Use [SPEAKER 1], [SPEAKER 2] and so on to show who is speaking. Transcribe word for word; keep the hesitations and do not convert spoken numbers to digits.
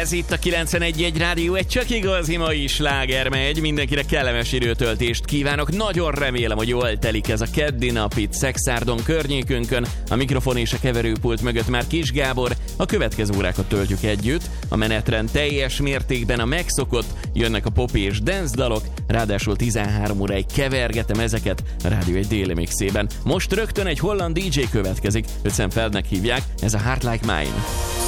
[SPEAKER 1] Ez itt a kilencvenegy egy Rádió, egy csak igazi mai sláger megy. Mindenkinek kellemes időtöltést kívánok. Nagyon remélem, hogy jól telik ez a keddi nap itt Szexárdon környékünkön. A mikrofon és a keverőpult mögött már Kis Gábor. A következő órákat töltjük együtt. A menetrend teljes mértékben a megszokott. Jönnek a pop és dance dalok. Ráadásul tizenhárom óráig kevergetem ezeket a Rádió egy déli mixében. Most rögtön egy holland dé dzsé következik. Őt Sam Feldnek hívják. Ez a Heart Like Mine.